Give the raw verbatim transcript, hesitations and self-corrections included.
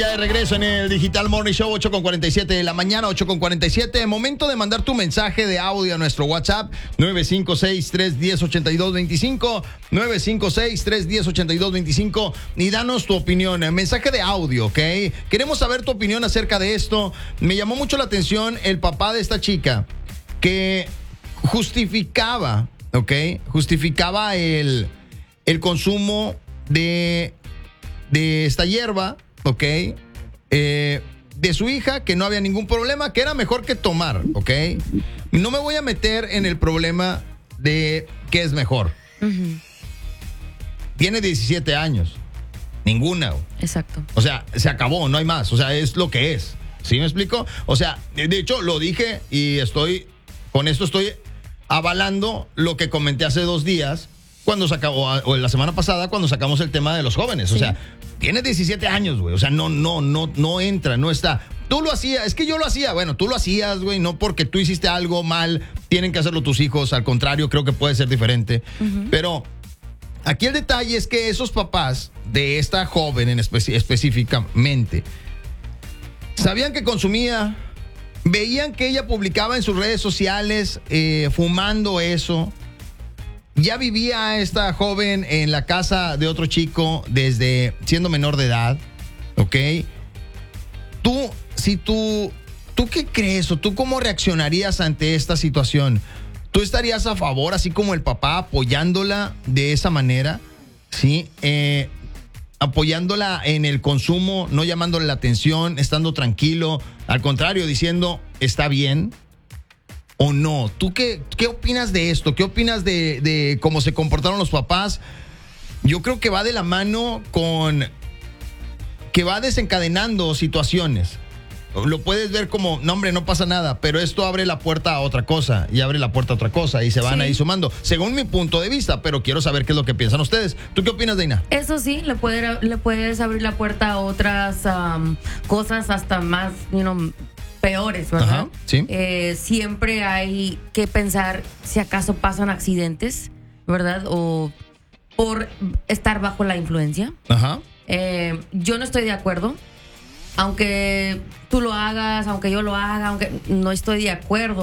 ya de regreso en el Digital Morning Show, ocho con cuarenta y siete de la mañana, ocho con cuarenta y siete. Momento de mandar tu mensaje de audio a nuestro WhatsApp, nueve cinco seis, tres uno cero, ocho dos dos cinco, nueve cinco seis, tres uno cero, ocho dos dos cinco, y danos tu opinión. Mensaje de audio, ¿ok? Queremos saber tu opinión acerca de esto. Me llamó mucho la atención el papá de esta chica que justificaba, ¿ok? Justificaba el, el consumo de, de esta hierba, ¿ok? Eh, de su hija, que no había ningún problema, que era mejor que tomar, ¿ok? No me voy a meter en el problema de qué es mejor. Uh-huh. Tiene diecisiete años. Ninguna. Exacto. O sea, se acabó, no hay más. O sea, es lo que es. ¿Sí me explico? O sea, de hecho, lo dije y estoy, con esto estoy avalando lo que comenté hace dos días, cuando se acabó, o la semana pasada, cuando sacamos el tema de los jóvenes. Sí. O sea, tiene diecisiete años, güey. O sea, no, no, no, no entra, no está. Tú lo hacías, es que yo lo hacía. Bueno, tú lo hacías, güey. No porque tú hiciste algo mal, tienen que hacerlo tus hijos. Al contrario, creo que puede ser diferente. Uh-huh. Pero aquí el detalle es que esos papás de esta joven en espe- específicamente sabían que consumía, veían que ella publicaba en sus redes sociales eh, fumando eso. Ya vivía esta joven en la casa de otro chico desde siendo menor de edad, ¿ok? Tú, si tú, ¿tú qué crees o tú cómo reaccionarías ante esta situación? ¿Tú estarías a favor, así como el papá, apoyándola de esa manera? ¿Sí? Eh, apoyándola en el consumo, no llamándole la atención, estando tranquilo, al contrario, diciendo, está bien. ¿O no? ¿Tú qué, qué opinas de esto? ¿Qué opinas de, de cómo se comportaron los papás? Yo creo que va de la mano con que va desencadenando situaciones. Lo puedes ver como, no hombre, no pasa nada, pero esto abre la puerta a otra cosa y abre la puerta a otra cosa y se van sí. ahí sumando, según mi punto de vista, pero quiero saber qué es lo que piensan ustedes. ¿Tú qué opinas, Deina? Eso sí, le, puede, le puedes abrir la puerta a otras um, cosas hasta más, you know, peores, ¿verdad? Ajá, sí. Eh, siempre hay que pensar si acaso pasan accidentes, ¿verdad? O por estar bajo la influencia. Ajá. Eh, yo no estoy de acuerdo. Aunque tú lo hagas, aunque yo lo haga, aunque no estoy de acuerdo.